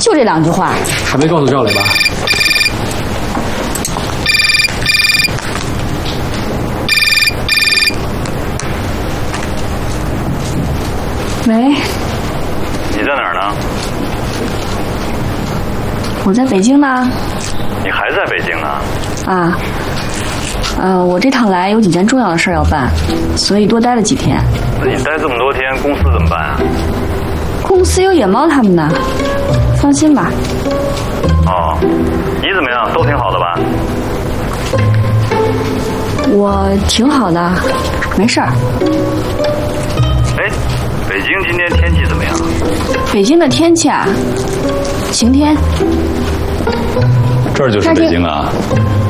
就这2句话。 还没告诉赵磊吧？ 喂， 你在哪儿呢？ 我在北京呢。 你还在北京呢？ 啊，我这趟来有几件重要的事要办，所以多待了几天。 那你待这么多天，公司怎么办啊？ 公司有野猫他们呢，放心吧。 哦，你怎么样？都挺好的吧？ 我挺好的，没事儿。 哎，北京今天天气怎么样？ 北京的天气啊，晴天。 这儿就是北京啊。